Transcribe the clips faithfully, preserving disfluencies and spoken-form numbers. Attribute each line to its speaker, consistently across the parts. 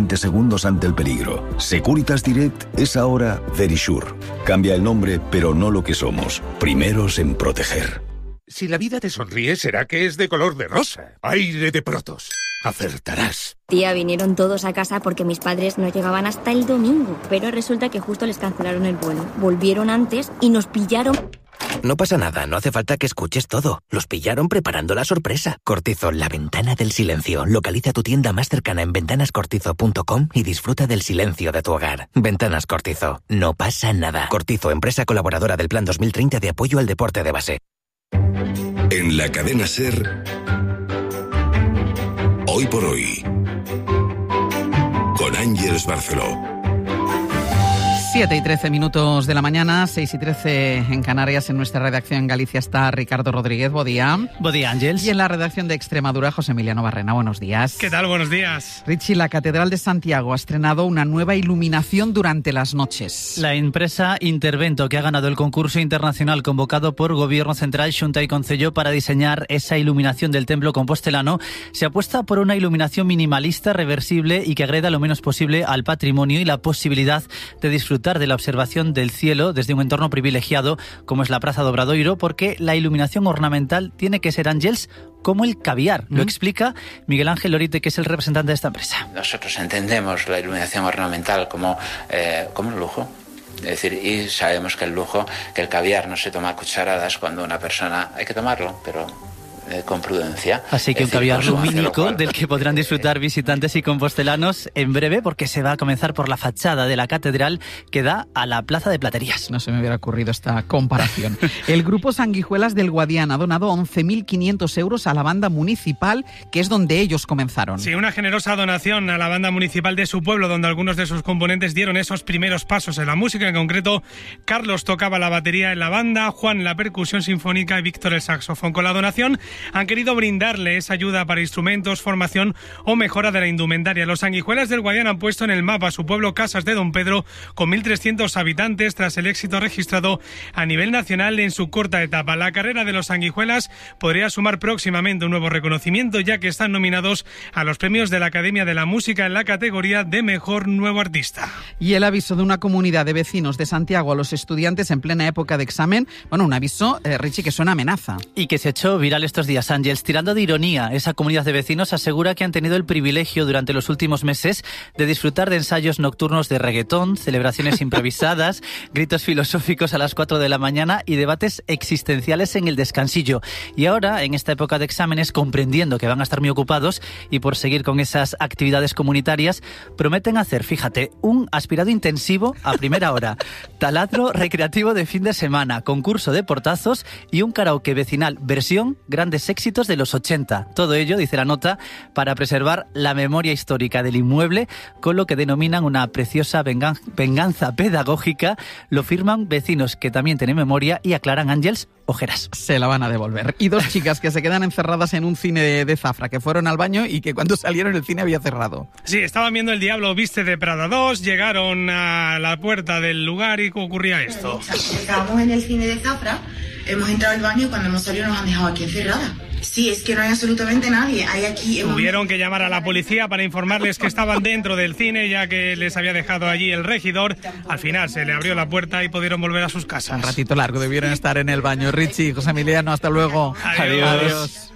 Speaker 1: veinte segundos ante el peligro. Securitas Direct es ahora Verisure. Cambia el nombre, pero no lo que somos. Primeros en proteger.
Speaker 2: Si la vida te sonríe, será que es de color de rosa. Aire de Protos. Acertarás.
Speaker 3: Tía, vinieron todos a casa porque mis padres no llegaban hasta el domingo. Pero resulta que justo les cancelaron el vuelo. Volvieron antes y nos pillaron...
Speaker 4: No pasa nada, no hace falta que escuches todo. Los pillaron preparando la sorpresa. Cortizo, la ventana del silencio. Localiza tu tienda más cercana en ventanas cortizo punto com y disfruta del silencio de tu hogar. Ventanas Cortizo. No pasa nada. Cortizo, empresa colaboradora del Plan dos mil treinta de apoyo al deporte de base.
Speaker 5: En la cadena SER, Hoy por Hoy, con Ángeles Barceló.
Speaker 6: siete y trece minutos de la mañana, seis y trece en Canarias. En nuestra redacción en Galicia está Ricardo Rodríguez. Buen día.
Speaker 7: Buen día, Ángels.
Speaker 6: Y en la redacción de Extremadura, José Emiliano Barrena. Buenos días.
Speaker 8: ¿Qué tal? Buenos días.
Speaker 6: Richie, la Catedral de Santiago ha estrenado una nueva iluminación durante las noches.
Speaker 7: La empresa Intervento, que ha ganado el concurso internacional convocado por Gobierno Central, Xunta y Concello para diseñar esa iluminación del templo compostelano, se apuesta por una iluminación minimalista, reversible y que agreda lo menos posible al patrimonio y la posibilidad de disfrutar de la observación del cielo desde un entorno privilegiado como es la Praza do Obradoiro, porque la iluminación ornamental tiene que ser, Ángels, como el caviar. ¿Mm? Lo explica Miguel Ángel Lorite, que es el representante de esta empresa.
Speaker 9: Nosotros entendemos la iluminación ornamental como, eh, como un lujo. Es decir, y sabemos que el lujo, que el caviar no se toma a cucharadas cuando una persona... Hay que tomarlo, pero... Eh, con prudencia.
Speaker 7: Así que un caviar lumínico del que podrán disfrutar visitantes y compostelanos en breve, porque se va a comenzar por la fachada de la catedral que da a la Plaza de Platerías.
Speaker 6: No se me hubiera ocurrido esta comparación. El Grupo Sanguijuelas del Guadiana ha donado once mil quinientos euros a la banda municipal, que es donde ellos comenzaron.
Speaker 8: Sí, una generosa donación a la banda municipal de su pueblo, donde algunos de sus componentes dieron esos primeros pasos en la música. En concreto, Carlos tocaba la batería en la banda, Juan la percusión sinfónica y Víctor el saxofón. Con la donación han querido brindarle esa ayuda para instrumentos, formación o mejora de la indumentaria. Los Sanguijuelas del Guadiana han puesto en el mapa su pueblo Casas de Don Pedro, con mil trescientos habitantes, tras el éxito registrado a nivel nacional en su corta etapa. La carrera de los Sanguijuelas podría sumar próximamente un nuevo reconocimiento, ya que están nominados a los premios de la Academia de la Música en la categoría de Mejor Nuevo Artista.
Speaker 6: Y el aviso de una comunidad de vecinos de Santiago a los estudiantes en plena época de examen, bueno, un aviso, eh, Richie, que suena amenaza.
Speaker 7: Y que se echó viral estos días, Ángels. Tirando de ironía, esa comunidad de vecinos asegura que han tenido el privilegio durante los últimos meses de disfrutar de ensayos nocturnos de reggaetón, celebraciones improvisadas, gritos filosóficos a las cuatro de la mañana y debates existenciales en el descansillo. Y ahora, en esta época de exámenes, comprendiendo que van a estar muy ocupados y por seguir con esas actividades comunitarias, prometen hacer, fíjate, un aspirado intensivo a primera hora, taladro recreativo de fin de semana, concurso de portazos y un karaoke vecinal versión grandes éxitos de los ochenta. Todo ello, dice la nota, para preservar la memoria histórica del inmueble, con lo que denominan una preciosa vengan- venganza pedagógica. Lo firman vecinos que también tienen memoria y aclaran, Ángels, ojeras.
Speaker 6: Se la van a devolver. Y dos chicas que se quedan encerradas en un cine de, de Zafra, que fueron al baño y que cuando salieron el cine había cerrado.
Speaker 8: Sí, estaban viendo El Diablo Viste de Prada dos, llegaron a la puerta del lugar y ocurría esto.
Speaker 10: Estábamos en el cine de Zafra, hemos entrado al baño y cuando hemos salido nos han dejado aquí encerradas. Sí, es que no hay absolutamente nadie. Hay aquí...
Speaker 8: Tuvieron que llamar a la policía para informarles que estaban dentro del cine, ya que les había dejado allí el regidor. Al final se le abrió la puerta y pudieron volver a sus casas.
Speaker 6: Un ratito largo debieron estar en el baño. Richie, José Emiliano, hasta luego.
Speaker 8: Adiós.
Speaker 6: Adiós.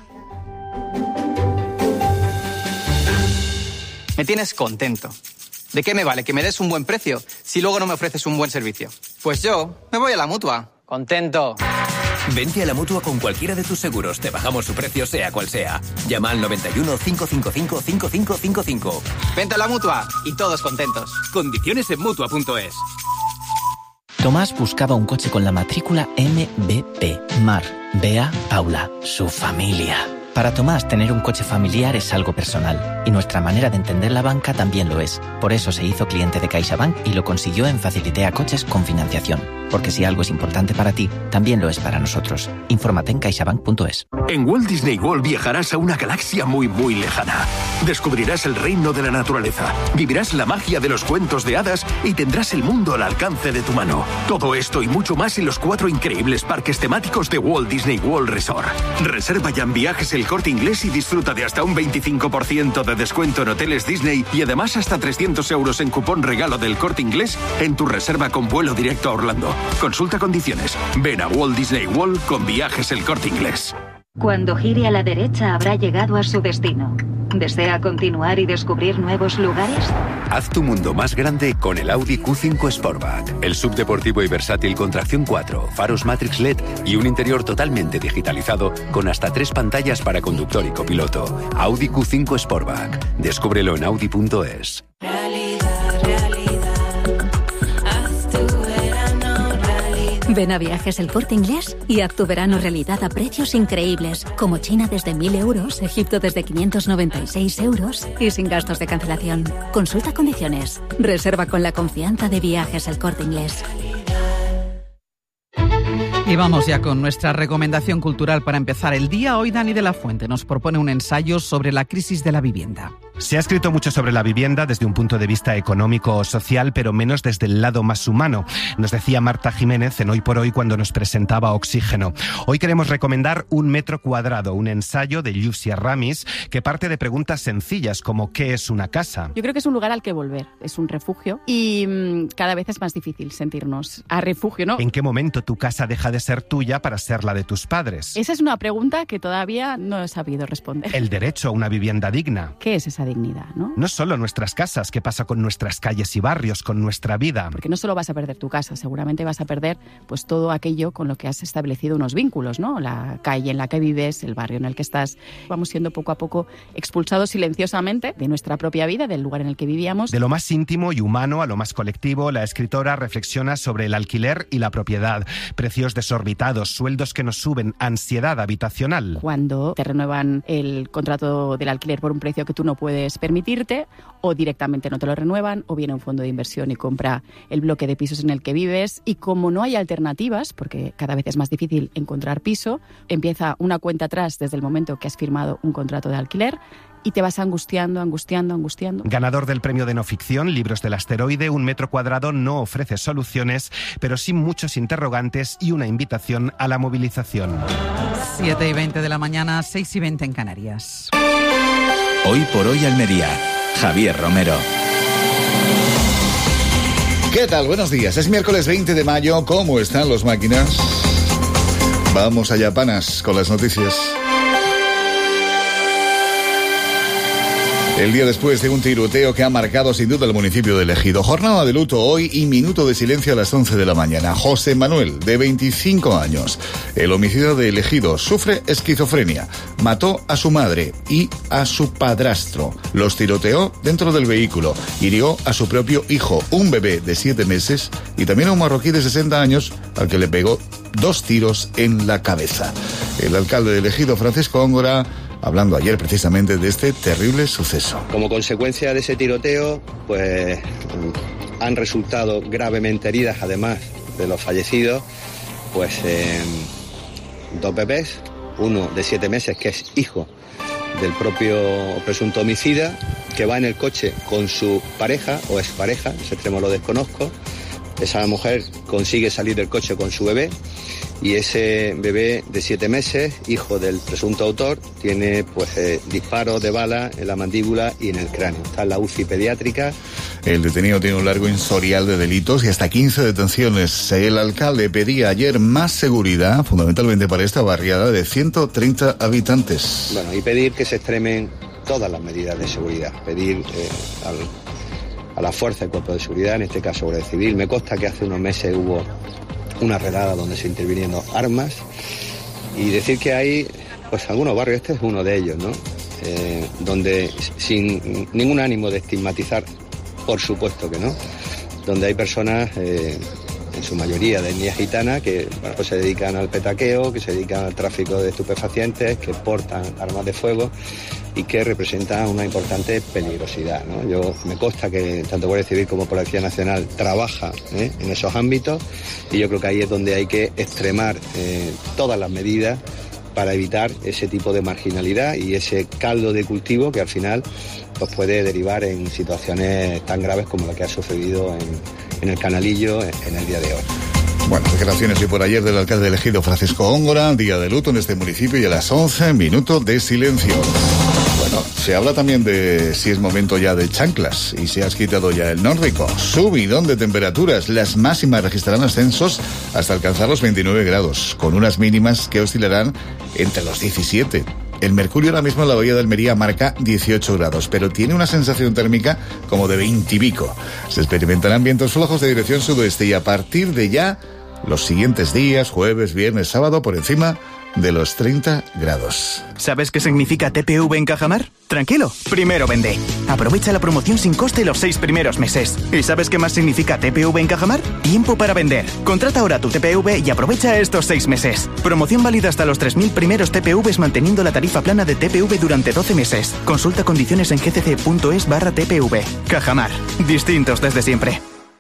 Speaker 11: Me tienes contento. ¿De qué me vale que me des un buen precio si luego no me ofreces un buen servicio? Pues yo me voy a la Mutua. Contento.
Speaker 12: Vente a la Mutua con cualquiera de tus seguros. Te bajamos su precio sea cual sea. Llama al noventa y uno, cinco cinco cinco, cinco cinco cinco cinco.
Speaker 11: Vente a la Mutua y todos contentos.
Speaker 12: Condiciones en Mutua punto es.
Speaker 13: Tomás buscaba un coche con la matrícula M B P. Mar, Bea, Paula, su familia. Para Tomás, tener un coche familiar es algo personal, y nuestra manera de entender la banca también lo es. Por eso se hizo cliente de CaixaBank y lo consiguió en Facilitea Coches con financiación. Porque si algo es importante para ti, también lo es para nosotros. Infórmate en caixabank punto es.
Speaker 14: En Walt Disney World viajarás a una galaxia muy muy lejana. Descubrirás el reino de la naturaleza, vivirás la magia de los cuentos de hadas y tendrás el mundo al alcance de tu mano. Todo esto y mucho más en los cuatro increíbles parques temáticos de Walt Disney World Resort. Reserva ya en viajes el El Corte Inglés y disfruta de hasta un veinticinco por ciento de descuento en hoteles Disney y además hasta trescientos euros en cupón regalo del Corte Inglés en tu reserva con vuelo directo a Orlando. Consulta condiciones. Ven a Walt Disney World con Viajes El Corte Inglés.
Speaker 15: Cuando gire a la derecha habrá llegado a su destino. ¿Desea continuar y descubrir nuevos lugares?
Speaker 16: Haz tu mundo más grande con el Audi Q cinco Sportback. El subdeportivo y versátil con tracción cuatro, faros Matrix L E D y un interior totalmente digitalizado con hasta tres pantallas para conductor y copiloto. Audi Q cinco Sportback. Descúbrelo en audi punto es.
Speaker 17: Ven a Viajes El Corte Inglés y haz tu verano realidad a precios increíbles, como China desde mil euros, Egipto desde quinientos noventa y seis euros y sin gastos de cancelación. Consulta condiciones. Reserva con la confianza de Viajes El Corte Inglés.
Speaker 6: Y vamos ya con nuestra recomendación cultural para empezar el día. Hoy Dani de la Fuente nos propone un ensayo sobre la crisis de la vivienda.
Speaker 18: Se ha escrito mucho sobre la vivienda desde un punto de vista económico o social, pero menos desde el lado más humano. Nos decía Marta Jiménez en Hoy por Hoy cuando nos presentaba Oxígeno. Hoy queremos recomendar Un metro cuadrado, un ensayo de Lucia Ramis que parte de preguntas sencillas como ¿qué es una casa?
Speaker 19: Yo creo que es un lugar al que volver, es un refugio y mmm, cada vez es más difícil sentirnos a refugio, ¿no?
Speaker 18: ¿En qué momento tu casa deja de ser tuya para ser la de tus padres?
Speaker 19: Esa es una pregunta que todavía no he sabido responder.
Speaker 18: El derecho a una vivienda digna.
Speaker 19: ¿Qué es esa dignidad, no?
Speaker 18: No solo nuestras casas, ¿qué pasa con nuestras calles y barrios, con nuestra vida?
Speaker 19: Porque no solo vas a perder tu casa, seguramente vas a perder pues todo aquello con lo que has establecido unos vínculos, ¿no? La calle en la que vives, el barrio en el que estás. Vamos siendo poco a poco expulsados silenciosamente de nuestra propia vida, del lugar en el que vivíamos.
Speaker 18: De lo más íntimo y humano a lo más colectivo, la escritora reflexiona sobre el alquiler y la propiedad, precios desorbitados, sueldos que nos suben, ansiedad habitacional.
Speaker 19: Cuando te renuevan el contrato del alquiler por un precio que tú no puedes permitirte, o directamente no te lo renuevan, o viene un fondo de inversión y compra el bloque de pisos en el que vives, y como no hay alternativas, porque cada vez es más difícil encontrar piso, empieza una cuenta atrás desde el momento que has firmado un contrato de alquiler, y te vas angustiando, angustiando, angustiando.
Speaker 18: Ganador del premio de no ficción, Libros del Asteroide, Un metro cuadrado no ofrece soluciones, pero sí muchos interrogantes y una invitación a la movilización.
Speaker 6: siete y veinte de la mañana, seis y veinte en Canarias.
Speaker 20: Hoy por Hoy Almería, Javier Romero.
Speaker 21: ¿Qué tal? Buenos días. Es miércoles veinte de mayo. ¿Cómo están los máquinas? Vamos allá, panas, con las noticias. El día después de un tiroteo que ha marcado sin duda el municipio de Ejido. Jornada de luto hoy y minuto de silencio a las once de la mañana. José Manuel, de veinticinco años, el homicida de Ejido, sufre esquizofrenia. Mató a su madre y a su padrastro. Los tiroteó dentro del vehículo. Hirió a su propio hijo, un bebé de siete meses, y también a un marroquí de sesenta años, al que le pegó dos tiros en la cabeza. El alcalde de Ejido, Francisco Góngora, hablando ayer precisamente de este terrible suceso.
Speaker 22: Como consecuencia de ese tiroteo, pues han resultado gravemente heridas, además de los fallecidos, pues eh, dos bebés, uno de siete meses que es hijo del propio presunto homicida, que va en el coche con su pareja o expareja, ese extremo lo desconozco. Esa mujer consigue salir del coche con su bebé. Y ese bebé de siete meses, hijo del presunto autor, tiene pues eh, disparos de bala en la mandíbula y en el cráneo. Está en la U C I pediátrica.
Speaker 21: El detenido tiene un largo historial de delitos y hasta quince detenciones. El alcalde pedía ayer más seguridad, fundamentalmente para esta barriada de ciento treinta habitantes.
Speaker 22: Bueno, y pedir que se extremen todas las medidas de seguridad. Pedir eh, al, a la fuerza del cuerpo de seguridad, en este caso Guardia Civil. Me consta que hace unos meses hubo una redada donde se intervinieron armas, y decir que hay pues algunos barrios, este es uno de ellos, ¿no? Eh, donde sin ningún ánimo de estigmatizar, por supuesto que no, donde hay personas, eh, en su mayoría de etnia gitana, que bueno, pues se dedican al petaqueo, que se dedican al tráfico de estupefacientes, que portan armas de fuego y que representan una importante peligrosidad, ¿no? Yo me consta que tanto Guardia Civil como Policía Nacional trabaja ¿eh? en esos ámbitos, y yo creo que ahí es donde hay que extremar eh, todas las medidas para evitar ese tipo de marginalidad y ese caldo de cultivo que al final pues, puede derivar en situaciones tan graves como la que ha sucedido en, en el Canalillo en el día de hoy.
Speaker 21: Bueno, declaraciones y por ayer del alcalde elegido Francisco Góngora, día de luto en este municipio y a las once, minutos de silencio. Bueno, se habla también de si es momento ya de chanclas y si has quitado ya el nórdico. Subidón de temperaturas, las máximas registrarán ascensos hasta alcanzar los veintinueve grados, con unas mínimas que oscilarán entre los diecisiete. El mercurio ahora mismo en la bahía de Almería marca dieciocho grados, pero tiene una sensación térmica como de veinte y pico. Se experimentarán vientos flojos de dirección sudoeste y a partir de ya, los siguientes días, jueves, viernes, sábado, por encima de los treinta grados.
Speaker 1: ¿Sabes qué significa T P V en Cajamar? Tranquilo, primero vende. Aprovecha la promoción sin coste los seis primeros meses. ¿Y sabes qué más significa T P V en Cajamar? Tiempo para vender. Contrata ahora tu T P V y aprovecha estos seis meses. Promoción válida hasta los tres mil primeros T P Vs manteniendo la tarifa plana de T P V durante doce meses. Consulta condiciones en gcc.es barra T P V. Cajamar. Distintos desde siempre.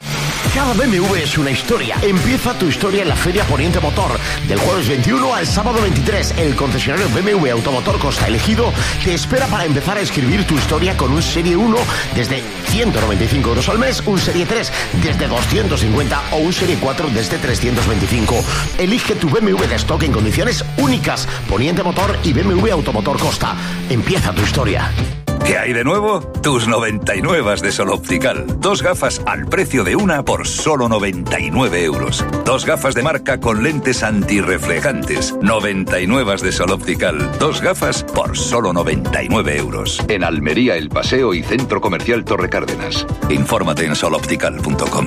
Speaker 2: Cada B M W es una historia. Empieza tu historia en la Feria Poniente Motor. Del jueves veintiuno al sábado veintitrés, el concesionario B M W Automotor Costa Elegido te espera para empezar a escribir tu historia con un Serie uno desde ciento noventa y cinco euros al mes, un Serie tres desde doscientos cincuenta o un Serie cuatro desde trescientos veinticinco. Elige tu B M W de stock en condiciones únicas. Poniente Motor y B M W Automotor Costa. Empieza tu historia.
Speaker 23: ¿Qué hay de nuevo? Tus noventa y nueve de Sol Optical. Dos gafas al precio de una por solo noventa y nueve euros. Dos gafas de marca con lentes antirreflejantes. noventa y nueve de Sol Optical. Dos gafas por solo noventa y nueve euros.
Speaker 24: En Almería, El Paseo y Centro Comercial Torre Cárdenas.
Speaker 23: Infórmate en sol optical punto com.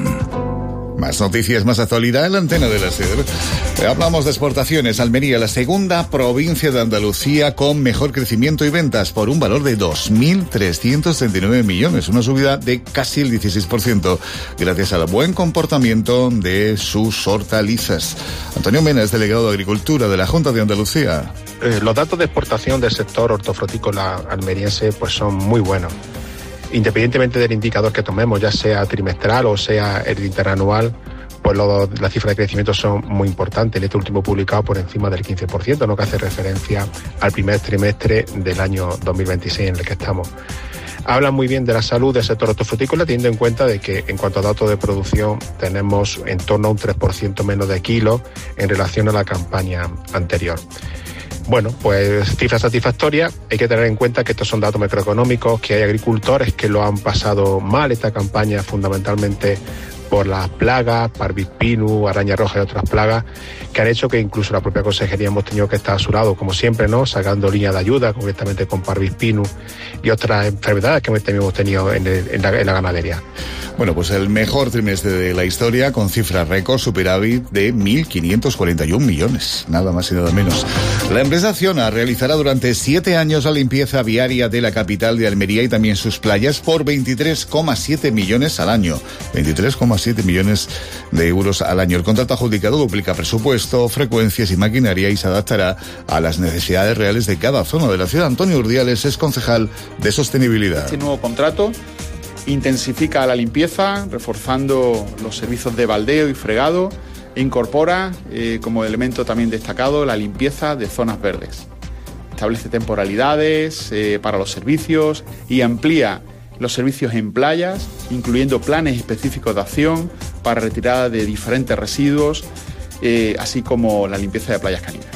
Speaker 21: Más noticias, más actualidad en la antena de la SER. Hablamos de exportaciones. Almería, la segunda provincia de Andalucía con mejor crecimiento y ventas por un valor de dos mil trescientos treinta y nueve millones, una subida de casi el dieciséis por ciento, gracias al buen comportamiento de sus hortalizas. Antonio Mena es delegado de Agricultura de la Junta de Andalucía.
Speaker 25: Eh, los datos de exportación del sector hortofrutícola almeriense pues son muy buenos. Independientemente del indicador que tomemos, ya sea trimestral o sea el interanual, pues lo, las cifras de crecimiento son muy importantes. En este último publicado por encima del quince por ciento, ¿no?, que hace referencia al primer trimestre del año dos mil veintiséis en el que estamos. Habla muy bien de la salud del sector hortofrutícola, teniendo en cuenta de que en cuanto a datos de producción tenemos en torno a un tres por ciento menos de kilos en relación a la campaña anterior. Bueno, pues cifra satisfactoria. Hay que tener en cuenta que estos son datos macroeconómicos, que hay agricultores que lo han pasado mal esta campaña, fundamentalmente por las plagas, Parvis-Pinus, araña roja y otras plagas, que han hecho que incluso la propia consejería hemos tenido que estar a su lado, como siempre, ¿no?, sacando líneas de ayuda, concretamente con Parvis-Pinus y otras enfermedades que también hemos tenido en, el, en, la, en la ganadería.
Speaker 21: Bueno, pues el mejor trimestre de la historia, con cifras récord, superávit de mil quinientos cuarenta y un millones, nada más y nada menos. La empresa Acciona realizará durante siete años la limpieza viaria de la capital de Almería y también sus playas por veintitrés coma siete millones al año. veintitrés coma siete millones de euros al año. El contrato adjudicado duplica presupuesto, frecuencias y maquinaria y se adaptará a las necesidades reales de cada zona de la ciudad. Antonio Urdiales es concejal de Sostenibilidad.
Speaker 26: Este nuevo contrato intensifica la limpieza, reforzando los servicios de baldeo y fregado, e incorpora eh, como elemento también destacado la limpieza de zonas verdes. Establece temporalidades eh, para los servicios y amplía los servicios en playas, incluyendo planes específicos de acción para retirada de diferentes residuos, eh, así como la limpieza de playas caninas.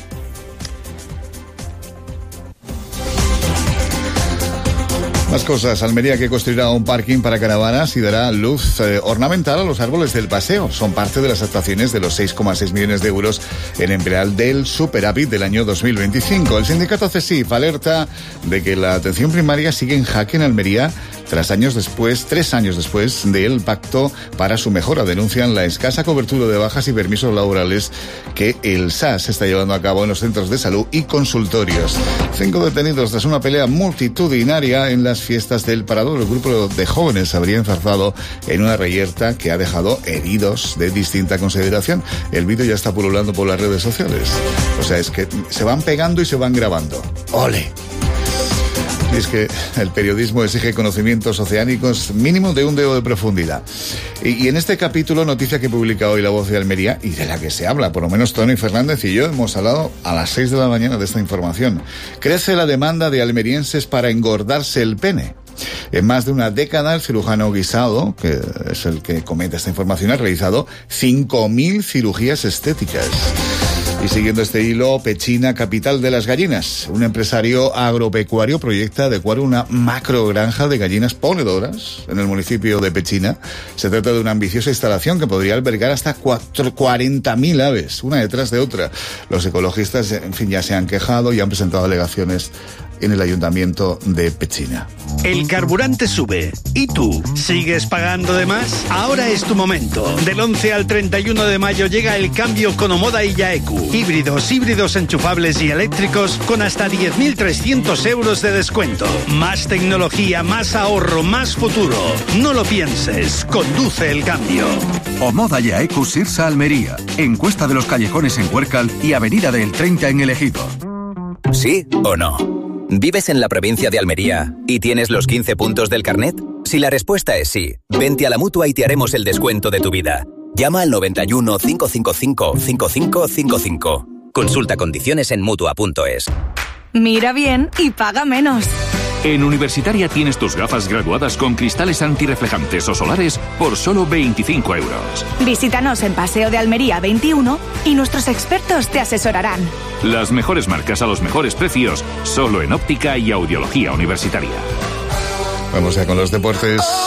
Speaker 21: Más cosas. Almería, que construirá un parking para caravanas y dará luz eh, ornamental a los árboles del paseo. Son parte de las actuaciones de los seis coma seis millones de euros en empleal del superávit del año dos mil veinticinco. El sindicato CESIF alerta de que la atención primaria sigue en jaque en Almería tras años después, tres años después del pacto para su mejora. Denuncian la escasa cobertura de bajas y permisos laborales que el S A S está llevando a cabo en los centros de salud y consultorios. Cinco detenidos tras una pelea multitudinaria en las fiestas del Parador. El grupo de jóvenes se habría enzarzado en una reyerta que ha dejado heridos de distinta consideración. El vídeo ya está pululando por las redes sociales. O sea, es que se van pegando y se van grabando. ¡Ole! Y es que el periodismo exige conocimientos oceánicos mínimo de un dedo de profundidad. Y, y en este capítulo, noticia que publica hoy La Voz de Almería y de la que se habla, por lo menos Tony Fernández y yo hemos hablado a las seis de la mañana de esta información. Crece la demanda de almerienses para engordarse el pene. En más de una década, el cirujano Guisado, que es el que comenta esta información, ha realizado cinco mil cirugías estéticas. Y siguiendo este hilo, Pechina, capital de las gallinas. Un empresario agropecuario proyecta adecuar una macrogranja de gallinas ponedoras en el municipio de Pechina. Se trata de una ambiciosa instalación que podría albergar hasta cuarenta mil aves, una detrás de otra. Los ecologistas, en fin, ya se han quejado y han presentado alegaciones en el ayuntamiento de Pechina.
Speaker 3: El carburante sube. ¿Y tú? ¿Sigues pagando de más? Ahora es tu momento. Del once al treinta y uno de mayo llega el cambio con Omoda y Yaeku. Híbridos, híbridos enchufables y eléctricos con hasta diez mil trescientos euros de descuento. Más tecnología, más ahorro, más futuro. No lo pienses. Conduce el cambio.
Speaker 4: Omoda Yaeku Sirsa Almería. Encuesta de los callejones en Huércal y Avenida del treinta en El Ejido.
Speaker 5: ¿Sí o no? ¿Vives en la provincia de Almería y tienes los quince puntos del carnet? Si la respuesta es sí, vente a la Mutua y te haremos el descuento de tu vida. Llama al noventa y uno, cinco cinco cinco, cinco cinco cinco cinco. Consulta condiciones en Mutua punto es.
Speaker 7: Mira bien y paga menos.
Speaker 9: En Universitaria tienes tus gafas graduadas con cristales antirreflejantes o solares por solo veinticinco euros.
Speaker 7: Visítanos en Paseo de Almería veintiuno y nuestros expertos te asesorarán.
Speaker 9: Las mejores marcas a los mejores precios, solo en óptica y audiología universitaria.
Speaker 21: Vamos ya con los deportes.